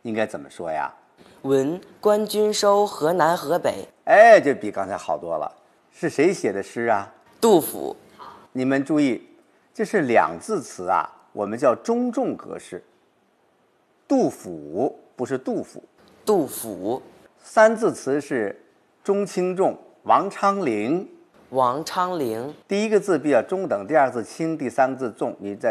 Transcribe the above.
应该怎么说呀？ 闻官军收河南河北。 哎，这比刚才好多了。是谁写的诗啊？ 杜甫。 你们注意，这是两字词啊，我们叫中重格式。杜甫不是杜甫。 杜甫。 三字词是中轻重，王昌龄。 王昌龄。 第一个字比较中等，第二个字轻，第三个字重。你在